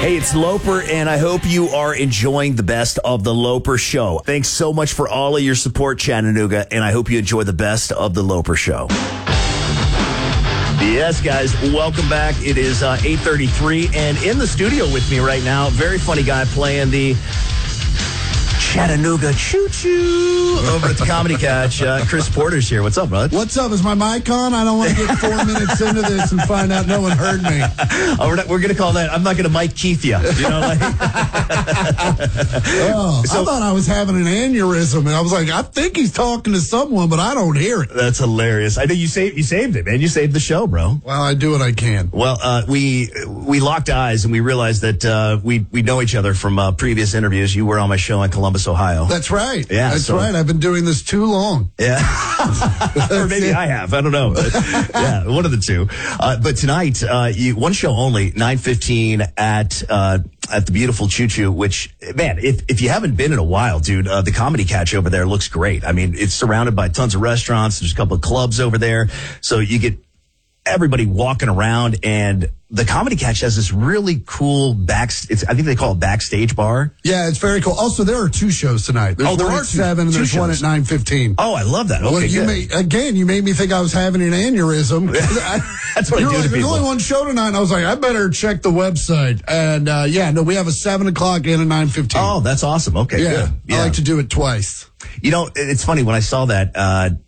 Hey, it's Loper, and I hope you are enjoying the best of the Loper Show. Thanks so much for all of your support, Chattanooga, and I hope you enjoy the best of the Loper Show. Yes, guys, welcome back. It is 8:33, and in the studio with me right now, very funny guy playing the Chattanooga choo-choo over at the Comedy Catch. Chris Porter's here. What's up, bud? What's up? Is my mic on? I don't want to get 4 minutes into this and find out no one heard me. Oh, we're going to call that, I'm not going to Mike Keith you. You know, like. I thought I was having an aneurysm, and I was like, I think he's talking to someone, but I don't hear it. That's hilarious. I know you saved it, man. You saved the show, bro. Well, I do what I can. Well, we locked eyes, and we realized that we know each other from previous interviews. You were on my show in Columbus, Ohio. That's right. Yeah, that's right. I've been doing this too long. Yeah. Or maybe I have. I don't know. But, yeah, one of the two. But tonight, one show only, 9:15 at the beautiful Choo Choo, which, man, if you haven't been in a while, dude, the Comedy Catch over there looks great. I mean, it's surrounded by tons of restaurants. There's a couple of clubs over there. So you get everybody walking around, and the Comedy Catch has this really cool I think they call it backstage bar. Yeah, it's very cool. Also, there are two shows tonight. There's there one are at 7 and two there's shows. one at 9:15. Oh, I love that. Okay, well, you good. made me think I was having an aneurysm. That's what I do to There's people. only one show tonight, and I was like, I better check the website. And we have a 7 o'clock and a 9:15. Oh, that's awesome. Okay, yeah. good. Yeah. I like to do it twice. You know, it's funny when I saw that.